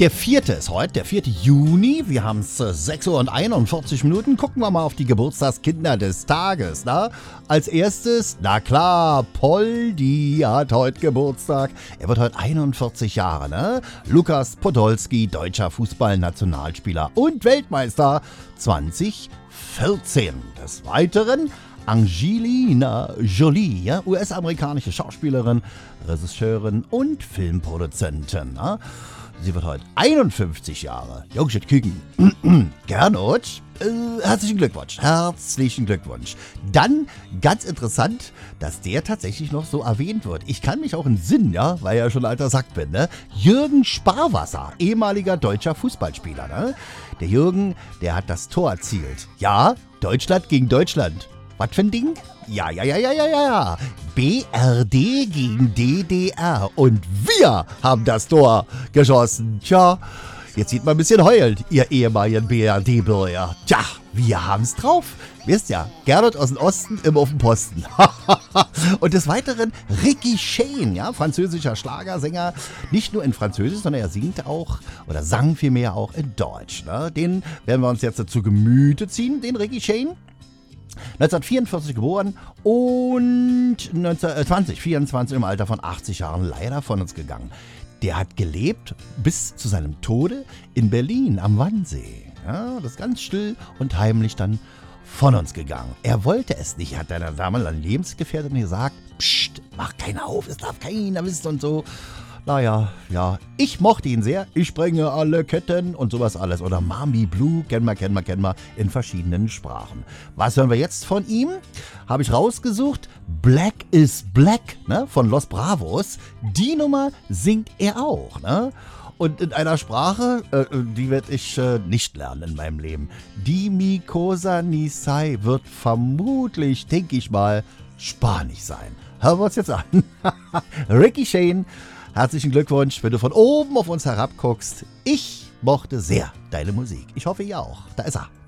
Der 4. ist heute, der 4. Juni. Wir haben es 6:41 Uhr. Gucken wir mal auf die Geburtstagskinder des Tages. Na? Als erstes, na klar, Poldi hat heute Geburtstag. Er wird heute 41 Jahre. Ne? Lukas Podolski, deutscher Fußballnationalspieler und Weltmeister 2014. Des Weiteren Angelina Jolie, ja? US-amerikanische Schauspielerin, Regisseurin und Filmproduzentin. Na? Sie wird heute 51 Jahre. Jungschit Küken. Gernot, herzlichen Glückwunsch. Herzlichen Glückwunsch. Dann, ganz interessant, dass der tatsächlich noch so erwähnt wird. Ich kann mich auch entsinnen, ja, weil ich ja schon alter Sack bin, ne? Jürgen Sparwasser, ehemaliger deutscher Fußballspieler, ne? Der Jürgen, der hat das Tor erzielt. Ja, Deutschland gegen Deutschland. Was für ein Ding? Ja. BRD gegen DDR. Und wir haben das Tor geschossen. Tja, jetzt sieht man ein bisschen heulend, ihr ehemaligen BRD-Bürger. Tja, wir haben's drauf. Wisst ja, Gernot aus dem Osten, immer auf dem Posten. Und des Weiteren Ricky Shane, ja, französischer Schlagersänger. Nicht nur in Französisch, sondern er singt auch, oder sang vielmehr auch in Deutsch. Ne? Den werden wir uns jetzt zu Gemüte ziehen, den Ricky Shane. 1944 geboren und 2024 im Alter von 80 Jahren leider von uns gegangen. Der hat gelebt bis zu seinem Tode in Berlin am Wannsee. Ja, das ist ganz still und heimlich dann von uns gegangen. Er wollte es nicht, hat seiner damaligen Lebensgefährtin gesagt, psst, mach keiner auf, es darf keiner wissen und so. Naja, ja, ich mochte ihn sehr. Ich sprenge alle Ketten und sowas alles. Oder Mami Blue, kennen wir in verschiedenen Sprachen. Was hören wir jetzt von ihm? Habe ich rausgesucht. Black is Black, ne, von Los Bravos. Die Nummer singt er auch, ne? Und in einer Sprache, die werde ich nicht lernen in meinem Leben. Die Mi Cosa Ni Sai wird vermutlich, denke ich mal, Spanisch sein. Hören wir uns jetzt an. Ricky Shane. Herzlichen Glückwunsch, wenn du von oben auf uns herabguckst. Ich mochte sehr deine Musik. Ich hoffe, ihr auch. Da ist er.